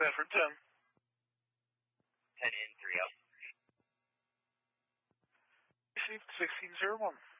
Bedford 10. 10 in, 3 out. Received 1601.